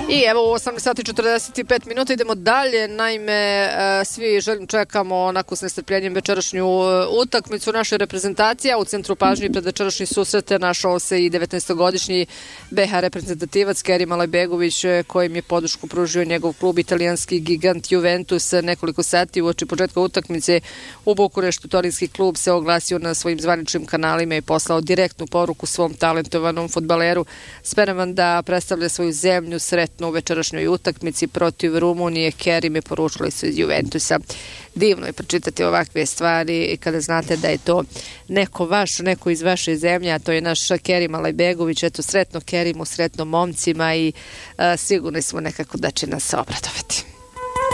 I evo u 18:45 minuta idemo dalje. Naime, svi čekamo onako s nestrpljenjem večerašnju utakmicu naše reprezentacije. U centru pažnje pred večerašnji susret našao se i 19-godišnji BH reprezentativac Kerim Alajbegović, kojim je podršku pružio njegov klub italijanski gigant Juventus. Nekoliko sati uoči početka utakmice u Bukureštu torinski klub se oglasio na svojim zvaničnim kanalima i poslao direktnu poruku svom talentovanom fudbaleru spreman da predstavlja svoju zemlju sretno u večerašnjoj utakmici protiv Rumunije. Kerim je poručili su iz Juventusa. Divno je pročitati ovakve stvari kada znate da je to neko iz vaše zemlje, a to je naš Kerim Alajbegović. Eto, sretno Kerimu, sretno momcima i sigurni smo nekako da će nas obradovati.